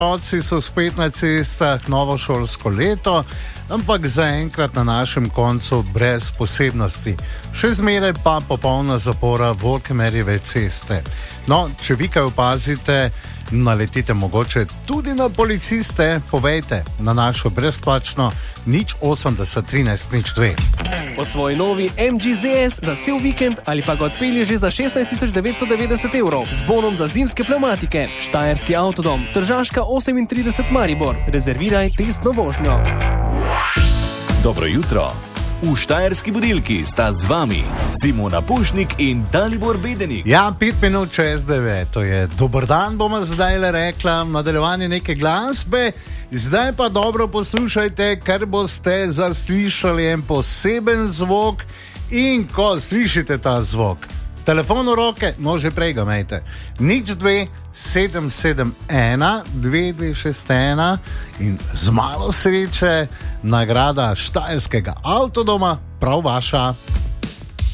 Otroci so spet na cestah, novo šolsko leto, ampak zaenkrat na našem koncu brez posebnosti. Še zmeraj pa popolna zapora Volkemerjeve ceste. No, če vi kaj opazite, naletite mogoče tudi na policiste, povejte na našo brezplačno 080 13 02. Po svoji novi MG ZS za cel vikend ali pa ga odpelje že za 16.990 evrov z bonom za zimske pnevmatike. Štajerski avtodom, Tržaška 38 Maribor. Rezerviraj testno vožnjo. Dobro jutro. V Štajerski budilki sta z vami Simona Pušnik in Dalibor Bedenik. Ja, 5 minut čez 9, to je dober dan, bomo zdaj le rekla, nadaljevanje neke glasbe. Zdaj pa dobro poslušajte, ker boste zaslišali en poseben zvok in ko slišite ta zvok, telefon v roke, no že prej ga imejte, 02 771 2261 in z malo sreče nagrada Štajerskega avtodoma prav vaša.